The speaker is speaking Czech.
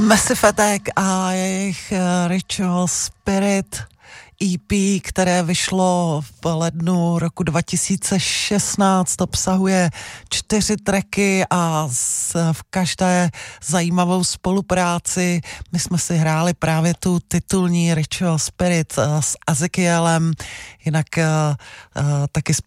Massive Attack a jejich Ritual Spirit EP, které vyšlo v lednu roku 2016, obsahuje 4 tracky a v každé zajímavou spolupráci. My jsme si hráli právě tu titulní Ritual Spirit s Ezekielem, jinak taky